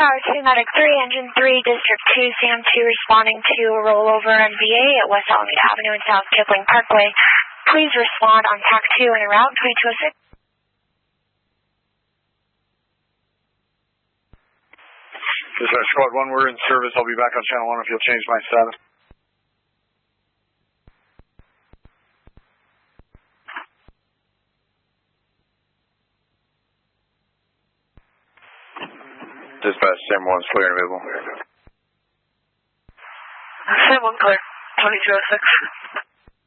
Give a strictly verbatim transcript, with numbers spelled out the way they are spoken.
Tower two, Medic three, Engine three, District two, Sam two responding to a rollover M V A at West Alameda Avenue and South Kipling Parkway. Please respond on T A C two and route twenty-two oh six. Dispatch Squad one, we're in service. I'll be back on channel one if you'll change my status. Dispatch, Sam one's clear and available. Sam one clear, twenty-two oh six.